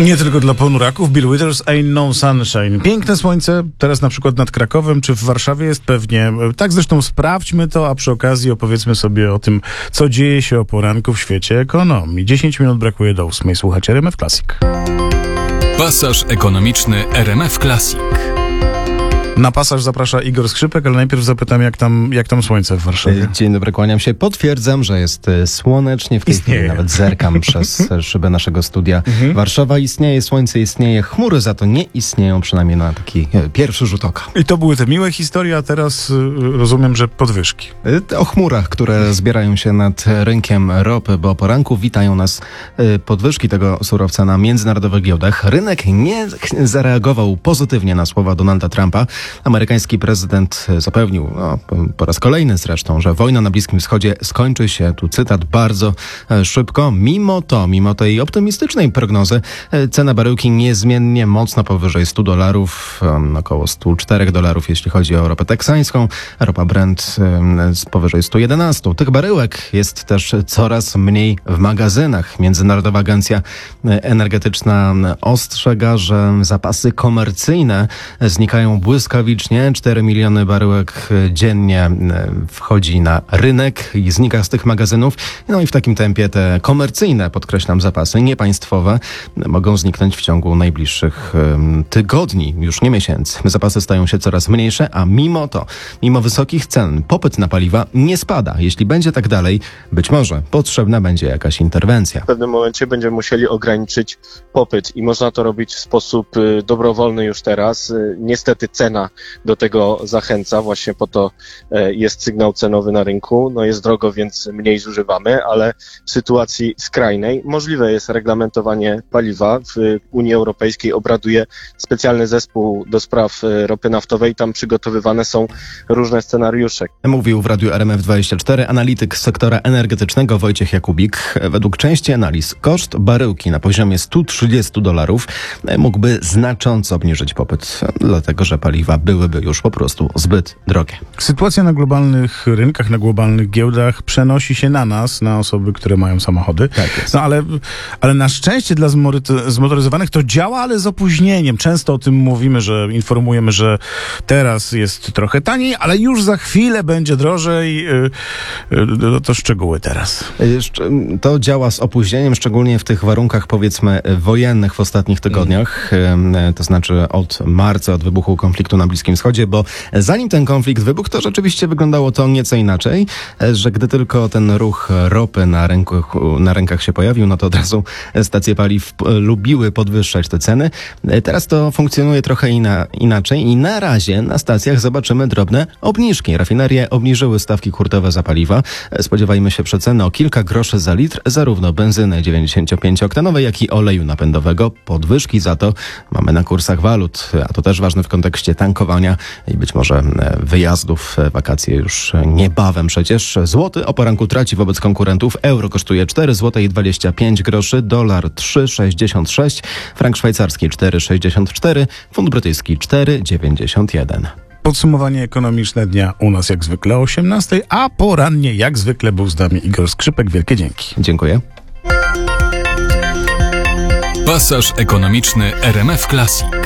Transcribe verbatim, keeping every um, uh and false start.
Nie tylko dla ponuraków. Bill Withers, Ain't No Sunshine. Piękne słońce, teraz na przykład nad Krakowem czy w Warszawie jest pewnie. Tak zresztą sprawdźmy to, a przy okazji opowiedzmy sobie o tym, co dzieje się o poranku w świecie ekonomii. dziesięć minut brakuje do ósmej. Słuchajcie R M F Classic. Pasaż ekonomiczny R M F Classic. Na pasaż zaprasza Igor Skrzypek, ale najpierw zapytam, jak tam, jak tam słońce w Warszawie. Dzień dobry, kłaniam się. Potwierdzam, że jest słonecznie. W tej Istnieje. chwili nawet zerkam przez szybę naszego studia. Mhm. Warszawa istnieje, słońce istnieje, chmury za to nie istnieją, przynajmniej na taki e, pierwszy rzut oka. I to były te miłe historie, a teraz y, rozumiem, że podwyżki. E, O chmurach, które zbierają się nad rynkiem ropy, bo o poranku witają nas e, podwyżki tego surowca na międzynarodowych giełdach. Rynek nie zareagował pozytywnie na słowa Donalda Trumpa. Amerykański prezydent zapewnił, no, po raz kolejny zresztą, że wojna na Bliskim Wschodzie skończy się, tu cytat, bardzo e, szybko. Mimo to, mimo tej optymistycznej prognozy, e, cena baryłki niezmiennie mocno powyżej stu dolarów, e, około stu czterech dolarów, jeśli chodzi o ropę teksańską. Ropa Brent e, z powyżej stu jedenastu. Tych baryłek jest też coraz mniej w magazynach. Międzynarodowa Agencja Energetyczna ostrzega, że zapasy komercyjne znikają błyskawicznie. cztery miliony baryłek dziennie wchodzi na rynek i znika z tych magazynów. No i w takim tempie te komercyjne, podkreślam, zapasy, niepaństwowe, mogą zniknąć w ciągu najbliższych um, tygodni, już nie miesięcy. Zapasy stają się coraz mniejsze, a mimo to, mimo wysokich cen, popyt na paliwa nie spada. Jeśli będzie tak dalej, być może potrzebna będzie jakaś interwencja. W pewnym momencie będziemy musieli ograniczyć popyt i można to robić w sposób y, dobrowolny już teraz. Y, niestety cena do tego zachęca, właśnie po to y, jest sygnał cenowy na rynku. No jest drogo, więc mniej zużywamy, ale w sytuacji skrajnej możliwe jest reglamentowanie paliwa. W Unii Europejskiej obraduje specjalny zespół do spraw y, ropy naftowej. Tam przygotowywane są różne scenariusze. Mówił w Radiu R M F dwadzieścia cztery analityk sektora energetycznego Wojciech Jakubik. Według części analiz koszt baryłki na poziomie stu trzydziestu dolarów mógłby znacząco obniżyć popyt, dlatego że paliwa byłyby już po prostu zbyt drogie. Sytuacja na globalnych rynkach, na globalnych giełdach przenosi się na nas, na osoby, które mają samochody. Tak jest. No ale, ale na szczęście dla zmory- zmotoryzowanych to działa, ale z opóźnieniem. Często o tym mówimy, że informujemy, że teraz jest trochę taniej, ale już za chwilę będzie drożej. Yy, yy, no to szczegóły teraz. Jeszcze To działa z opóźnieniem, szczególnie w tych warunkach, powiedzmy, wojennych w ostatnich tygodniach. Mm. To znaczy od marca, od wybuchu konfliktu na Bliskim Wschodzie, bo zanim ten konflikt wybuchł, to rzeczywiście wyglądało to nieco inaczej, że gdy tylko ten ruch ropy na, rynku, na rynkach się pojawił, no to od razu stacje paliw lubiły podwyższać te ceny. Teraz to funkcjonuje trochę ina, inaczej i na razie na stacjach zobaczymy drobne obniżki. Rafinerie obniżyły stawki hurtowe za paliwa. Spodziewajmy się przeceny o kilka groszy za litr, zarówno benzyny dziewięćdziesięciopięcioktanowej, jak i oleju napędowego. Podwyżki za to mamy na kursach walut, a to też ważne w kontekście tankowania i być może wyjazdów, wakacje już niebawem przecież. Złoty o poranku traci wobec konkurentów. Euro kosztuje cztery złote dwadzieścia pięć groszy, dolar trzy sześćdziesiąt sześć, frank szwajcarski cztery sześćdziesiąt cztery, funt brytyjski cztery dziewięćdziesiąt jeden. Podsumowanie ekonomiczne dnia u nas jak zwykle o osiemnastej, a porannie jak zwykle był z nami Igor Skrzypek. Wielkie dzięki. Dziękuję. Pasaż ekonomiczny R M F Classic.